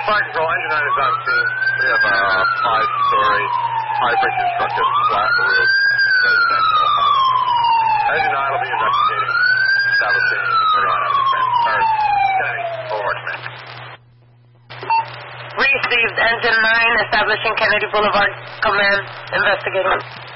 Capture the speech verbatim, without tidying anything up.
Fire control, engine nine is on scene. We have a five-story, high-brick constructed flat roof residential home. Engine nine will be investigating, establishing marijuana defense charge. Kennedy, Boulevard Command. Received engine nine, establishing Kennedy Boulevard. Command, investigating.